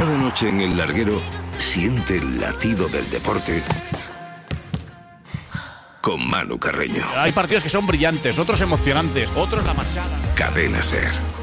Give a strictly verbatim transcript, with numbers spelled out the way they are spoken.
Cada noche en el larguero siente el latido del deporte con Manu Carreño. Hay partidos que son brillantes, otros emocionantes, otros la machada. Cadena Ser.